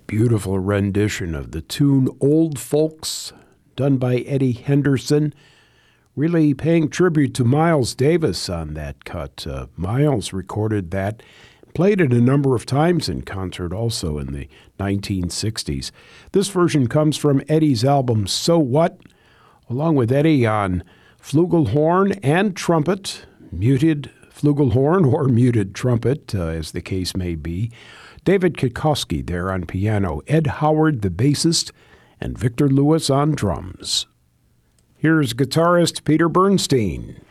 beautiful rendition of the tune Old Folks, done by Eddie Henderson, really paying tribute to Miles Davis on that cut. Miles recorded that, played it a number of times in concert also in the 1960s. This version comes from Eddie's album So What, along with Eddie on flugelhorn and trumpet, muted flugelhorn or muted trumpet, as the case may be. David Kikoski there on piano, Ed Howard, the bassist, and Victor Lewis on drums. Here's guitarist Peter Bernstein.